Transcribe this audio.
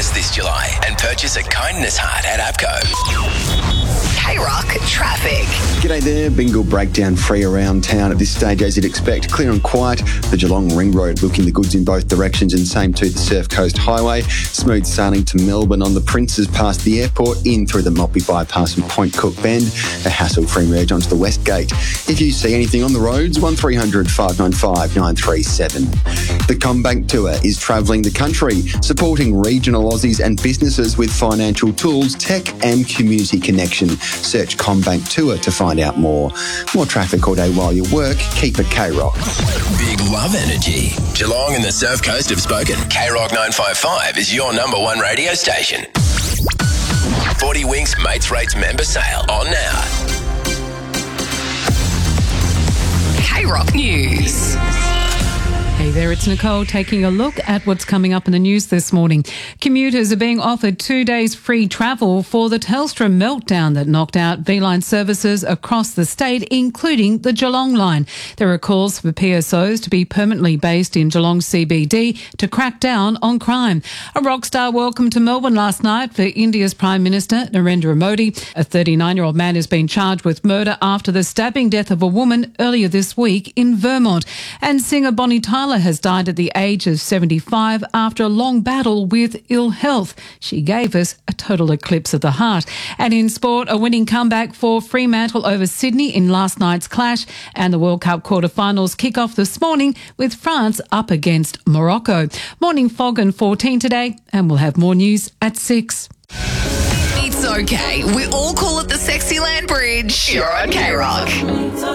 kindness this July and purchase a kindness heart at APCO. K-Rock traffic. G'day there. Bingle breakdown free around town at this stage as you'd expect. Clear and quiet. The Geelong Ring Road looking the goods in both directions, and same to the Surf Coast Highway. Smooth sailing to Melbourne on the Princes past the airport, in through the Maltby bypass and Point Cook Bend. A hassle-free merge onto the West Gate. If you see anything on the roads, 1300 595 937. The CommBank Tour is travelling the country, supporting regional Aussies and businesses with financial tools, tech and community connection. Search CommBank Tour to find out more. More traffic all day while you work. Keep it K-Rock. Big love energy. Geelong and the Surf Coast have spoken. K-Rock 955 is your number one radio station. 40 Winks Mates Rates member sale on now. K-Rock News. Hey there, it's Nicole taking a look at what's coming up in the news this morning. Commuters are being offered 2 days free travel for the Telstra meltdown that knocked out V-Line services across the state, including the Geelong line. There are calls for PSOs to be permanently based in Geelong CBD to crack down on crime. A rock star welcome to Melbourne last night for India's Prime Minister Narendra Modi. A 39-year-old man has been charged with murder after the stabbing death of a woman earlier this week in Vermont. And singer Bonnie Tyler has died at the age of 75 after a long battle with ill health. She gave us a total eclipse of the heart. And in sport, a winning comeback for Fremantle over Sydney in last night's clash, and the World Cup quarterfinals kick off this morning with France up against Morocco. Morning fog and 14 today, and we'll have more news at 6. It's okay. We all call it the Sexy Land Bridge. You're on K-Rock.